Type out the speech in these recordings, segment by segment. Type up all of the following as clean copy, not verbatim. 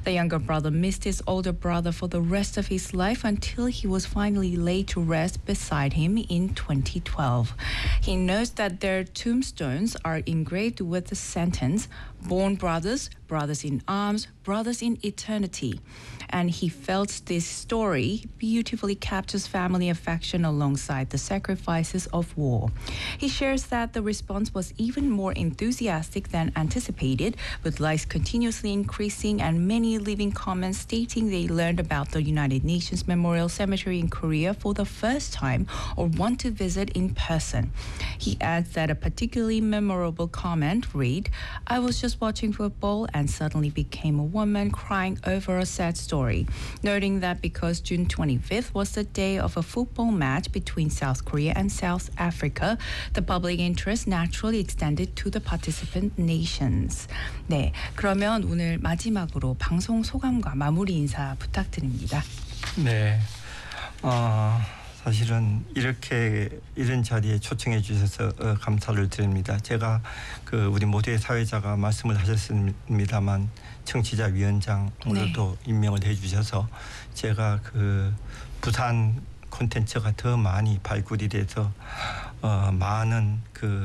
The younger brother missed his older brother for the rest of his life until he was finally laid to rest beside him in 2012. He notes that their tombstones are engraved with the sentence, "Born brothers, brothers in arms, brothers in eternity." And he felt this story beautifully captures family affection alongside the sacrifices of war. He shares that the response was even more enthusiastic than anticipated, with likes continuously increasing and many leaving comments stating they learned about the United Nations Memorial Cemetery in Korea for the first time or want to visit in person. He adds that a particularly memorable comment read, "I was just watching football and suddenly became a woman crying over a sad story," noting that because June 25th was the day of a football match between South Korea and South Africa, the public interest naturally extended to the participant nations. 네, 그러면 오늘 마지막으로 방송 소감과 마무리 인사 부탁드립니다. 네, 사실은 이런 자리에 초청해 주셔서 감사를 드립니다. 제가 우리 모두의 사회자가 말씀을 하셨습니다만 청취자위원장으로도 임명을 해주셔서 제가 부산 콘텐츠가 더 많이 발굴이 돼서 많은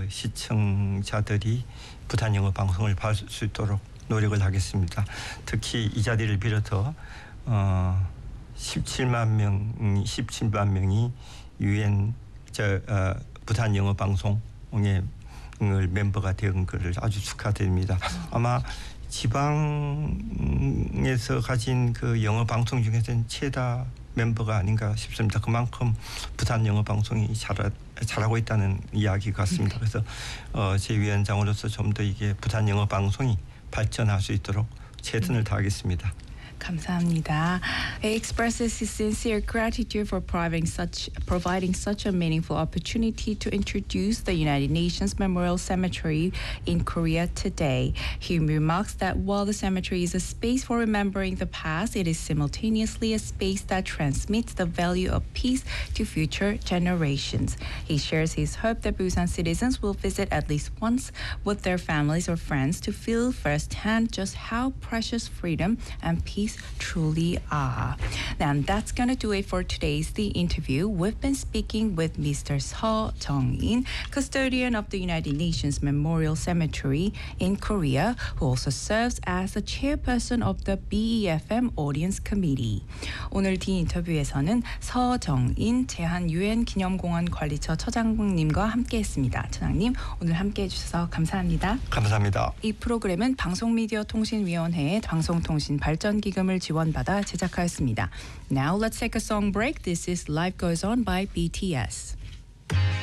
시청자들이 부산 영어 방송을 받을 수 있도록 노력을 하겠습니다. 특히 이 자리를 빌어서 17만 명이 UN 부산 영어 방송의 멤버가 된 것을 아주 축하드립니다. 아마 지방에서 가진 영어 방송 중에서는 최다 멤버가 아닌가 싶습니다. 그만큼 부산 영어 방송이 잘하고 있다는 이야기 같습니다. 그래서 제 위원장으로서 좀 더 이게 부산 영어 방송이 발전할 수 있도록 최선을 다하겠습니다. 감사합니다. He expresses his sincere gratitude for providing such a meaningful opportunity to introduce the United Nations Memorial Cemetery in Korea today. He remarks that while the cemetery is a space for remembering the past, it is simultaneously a space that transmits the value of peace to future generations. He shares his hope that Busan citizens will visit at least once with their families or friends to feel firsthand just how precious freedom and peace truly are. And that's gonna do it for today's The Interview. We've been speaking with Mr. Seo Jung-in, custodian of the United Nations Memorial Cemetery in Korea, who also serves as the chairperson of the BEFM Audience Committee. 오늘 The Interview에서는 서정인 제한유엔기념공원 관리처 처장님과 함께했습니다. 처장님, 오늘 함께해 주셔서 감사합니다. 감사합니다. 이 프로그램은 방송미디어통신위원회의 방송통신발전기금을 지원받아 제작하였습니다. Now let's take a song break. This is Life Goes On by BTS.